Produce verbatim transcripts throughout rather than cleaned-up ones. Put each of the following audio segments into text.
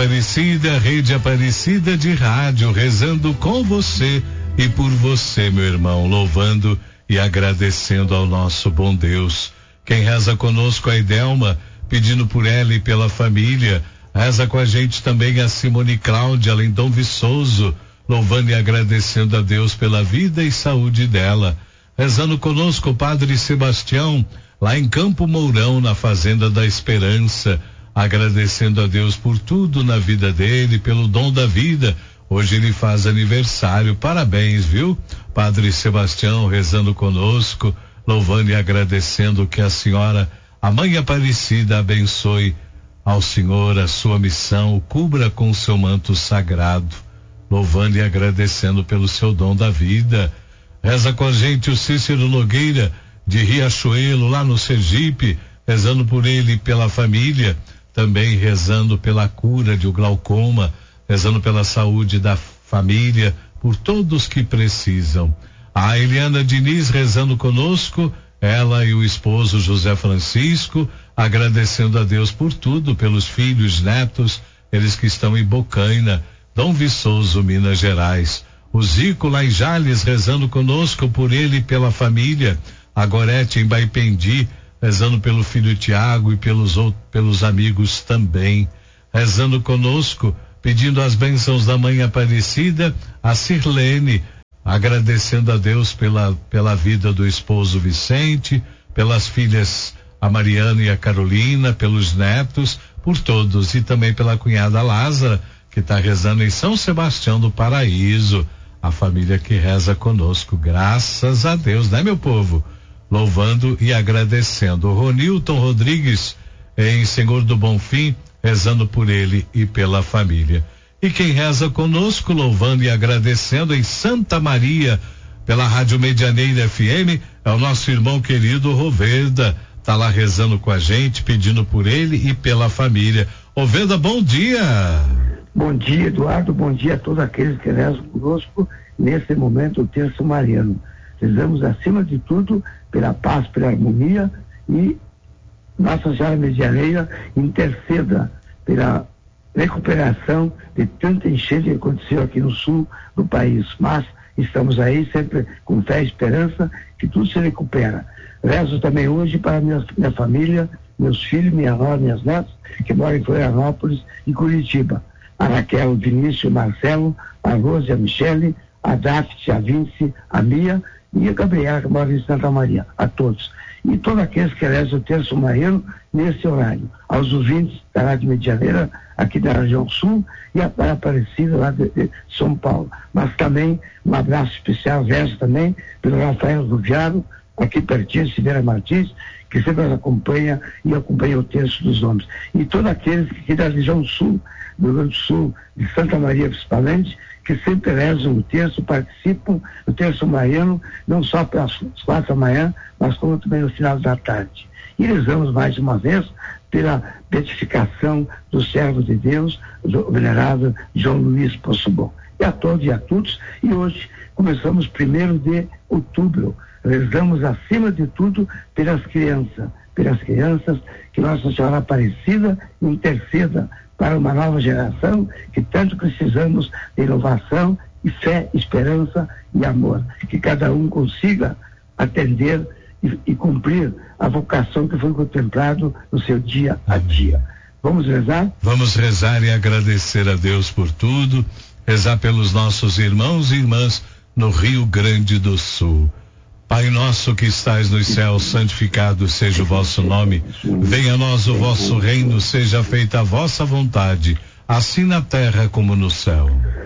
Aparecida, Rede Aparecida de Rádio, rezando com você e por você, meu irmão, louvando e agradecendo ao nosso bom Deus. Quem reza conosco é a Idelma, pedindo por ela e pela família. Reza com a gente também a Simone Cláudia Lindon Viçoso, louvando e agradecendo a Deus pela vida e saúde dela. Rezando conosco o Padre Sebastião, lá em Campo Mourão, na Fazenda da Esperança, agradecendo a Deus por tudo na vida dele, pelo dom da vida. Hoje ele faz aniversário, parabéns, viu? Padre Sebastião rezando conosco, louvando e agradecendo que a senhora, a Mãe Aparecida, abençoe ao Senhor a sua missão, o cubra com o seu manto sagrado, louvando e agradecendo pelo seu dom da vida. Reza com a gente o Cícero Nogueira, de Riachuelo, lá no Sergipe, rezando por ele e pela família, também rezando pela cura de o glaucoma, rezando pela saúde da família, por todos que precisam. A Eliana Diniz rezando conosco, ela e o esposo José Francisco, agradecendo a Deus por tudo, pelos filhos, netos, eles que estão em Bocaina, Dom Viçoso, Minas Gerais. O Zico lá em Jales rezando conosco, por ele e pela família. A Gorete em Baipendi, rezando pelo filho Tiago e pelos outros, pelos amigos também. Rezando conosco, pedindo as bênçãos da Mãe Aparecida, a Sirlene, agradecendo a Deus pela, pela vida do esposo Vicente, pelas filhas a Mariana e a Carolina, pelos netos, por todos, e também pela cunhada Lázara, que está rezando em São Sebastião do Paraíso, a família que reza conosco, graças a Deus, né, meu povo? Louvando e agradecendo. O Ronilton Rodrigues, em Senhor do Bonfim, rezando por ele e pela família. E quem reza conosco, louvando e agradecendo em Santa Maria, pela Rádio Medianeira F M, é o nosso irmão querido Roveda, tá lá rezando com a gente, pedindo por ele e pela família. Roveda, bom dia! Bom dia, Eduardo, bom dia a todos aqueles que rezam conosco nesse momento, o terço mariano. Rezamos acima de tudo pela paz, pela harmonia, e Nossa Senhora Medianeira interceda pela recuperação de tanta enchente que aconteceu aqui no sul do país, mas estamos aí sempre com fé e esperança que tudo se recupera. Rezo também hoje para minha, minha família, meus filhos, minha nora, minhas netas, que moram em Florianópolis e Curitiba. A Raquel, o Vinícius, o Marcelo, a Rose, a Michele, a Daphne, a Vinci, a Mia e a Gabriela, que mora em Santa Maria, a todos. E todos aqueles que rezam o terço mariano nesse horário. Aos ouvintes da Rádio Medianeira, aqui da região sul, e a da Aparecida, lá de, de São Paulo. Mas também um abraço especial, rezo também, pelo Rafael Rubiaro, aqui pertinho, Silveira Martins, que sempre nos acompanha e acompanha o terço dos homens. E todos aqueles que aqui da região sul, do Rio Grande do Sul, de Santa Maria principalmente, que sempre rezam o terço, participam do terço mariano, não só pelas quatro da manhã, mas como também no final da tarde. E rezamos mais uma vez pela beatificação do servo de Deus, o venerável João Luiz Poçobon. E a todos e a todos, e hoje começamos primeiro de outubro, rezamos acima de tudo pelas crianças, pelas crianças, que Nossa Senhora Aparecida interceda para uma nova geração que tanto precisamos de inovação e fé, esperança e amor. Que cada um consiga atender e, e cumprir a vocação que foi contemplado no seu dia a dia. Vamos rezar? Vamos rezar e agradecer a Deus por tudo, rezar pelos nossos irmãos e irmãs no Rio Grande do Sul. Pai nosso que estais nos céus, santificado seja o vosso nome. Venha a nós o vosso reino, seja feita a vossa vontade, assim na terra como no céu.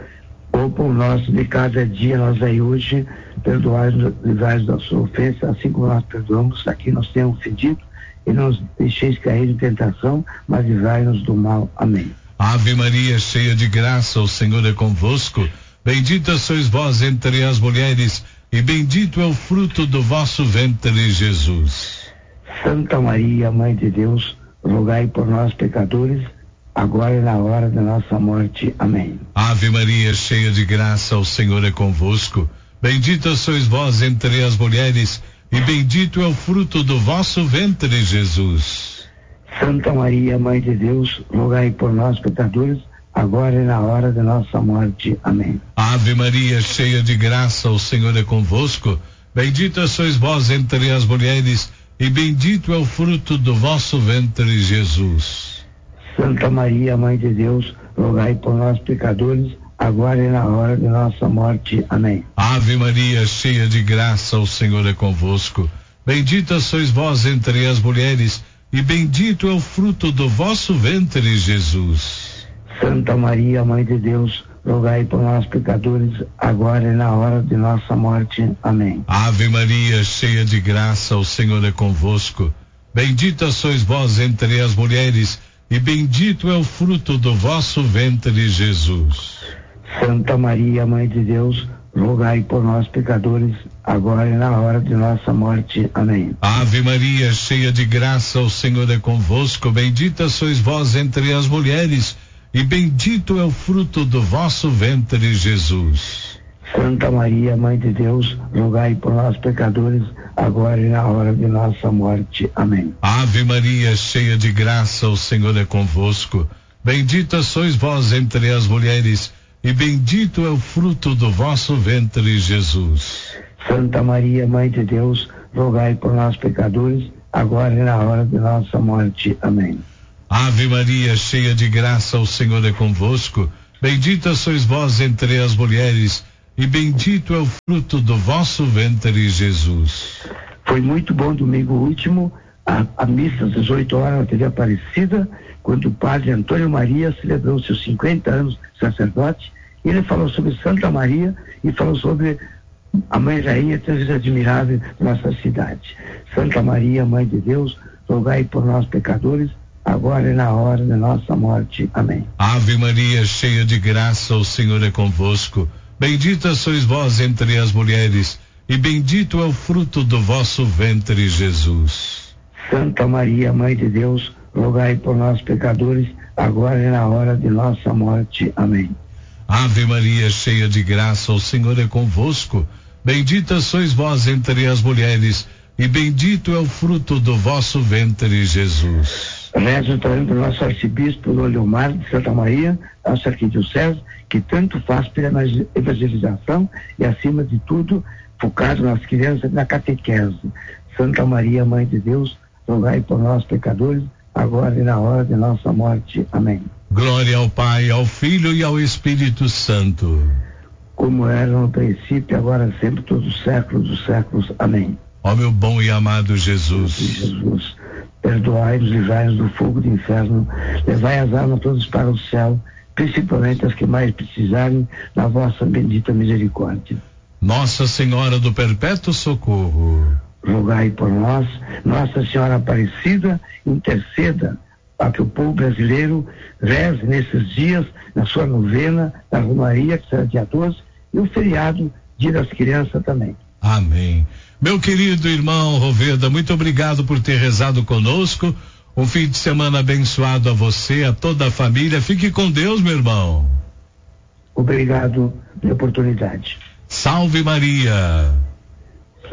O pão nosso de cada dia nós dai hoje, perdoai-nos livrai-nos da sua ofensa, assim como nós perdoamos a quem nós temos ofendido, e não nos deixeis cair em tentação, mas livrai-nos do mal. Amém. Ave Maria, cheia de graça, o Senhor é convosco. Bendita sois vós entre as mulheres, e bendito é o fruto do vosso ventre, Jesus. Santa Maria, Mãe de Deus, rogai por nós pecadores, agora e na hora da nossa morte. Amém. Ave Maria, cheia de graça, o Senhor é convosco. Bendita sois vós entre as mulheres, e bendito é o fruto do vosso ventre, Jesus. Santa Maria, Mãe de Deus, rogai por nós pecadores, agora e na hora de nossa morte. Amém. Ave Maria, cheia de graça, o Senhor é convosco. Bendita sois vós entre as mulheres, e bendito é o fruto do vosso ventre, Jesus. Santa Maria, Mãe de Deus, rogai por nós, pecadores, agora e na hora de nossa morte. Amém. Ave Maria, cheia de graça, o Senhor é convosco. Bendita sois vós entre as mulheres, e bendito é o fruto do vosso ventre, Jesus. Santa Maria, Mãe de Deus, rogai por nós, pecadores, agora e na hora de nossa morte. Amém. Ave Maria, cheia de graça, o Senhor é convosco. Bendita sois vós entre as mulheres, e bendito é o fruto do vosso ventre, Jesus. Santa Maria, Mãe de Deus, rogai por nós, pecadores, agora e na hora de nossa morte. Amém. Ave Maria, cheia de graça, o Senhor é convosco. Bendita sois vós entre as mulheres, e bendito é o fruto do vosso ventre, Jesus. Santa Maria, Mãe de Deus, rogai por nós, pecadores, agora e na hora de nossa morte. Amém. Ave Maria, cheia de graça, o Senhor é convosco. Bendita sois vós entre as mulheres, e bendito é o fruto do vosso ventre, Jesus. Santa Maria, Mãe de Deus, rogai por nós, pecadores, agora e na hora de nossa morte. Amém. Ave Maria, cheia de graça, o Senhor é convosco. Bendita sois vós entre as mulheres, e bendito é o fruto do vosso ventre, Jesus. Foi muito bom domingo último, a, a missa às dezoito horas na T V Aparecida, quando o padre Antônio Maria celebrou seus cinquenta anos de sacerdote. Ele falou sobre Santa Maria e falou sobre a Mãe Rainha, três admirável da nossa cidade. Santa Maria, Mãe de Deus, rogai por nós, pecadores, agora e na hora de nossa morte. Amém. Ave Maria, cheia de graça, o Senhor é convosco. Bendita sois vós entre as mulheres, e bendito é o fruto do vosso ventre, Jesus. Santa Maria, Mãe de Deus, rogai por nós, pecadores, agora e na hora de nossa morte. Amém. Ave Maria, cheia de graça, o Senhor é convosco. Bendita sois vós entre as mulheres, e bendito é o fruto do vosso ventre, Jesus. Rezo também para o nosso arcebispo Leomar de Santa Maria, nosso arquidiocese, que tanto faz pela evangelização e, acima de tudo, focado nas crianças na catequese. Santa Maria, Mãe de Deus, rogai por nós, pecadores, agora e na hora de nossa morte. Amém. Glória ao Pai, ao Filho e ao Espírito Santo. Como era no princípio, agora sempre, todos os séculos dos séculos. Amém. Ó meu bom e amado Jesus. Jesus, perdoai-nos, livrai-nos do fogo do inferno, levai as almas todas para o céu, principalmente as que mais precisarem da vossa bendita misericórdia. Nossa Senhora do Perpétuo Socorro, rogai por nós. Nossa Senhora Aparecida, interceda para que o povo brasileiro reze nesses dias, na sua novena, na Romaria, que será dia doze, e o feriado, Dia das Crianças também. Amém. Meu querido irmão Roveda, muito obrigado por ter rezado conosco. Um fim de semana abençoado a você, a toda a família. Fique com Deus, meu irmão. Obrigado pela oportunidade. Salve Maria.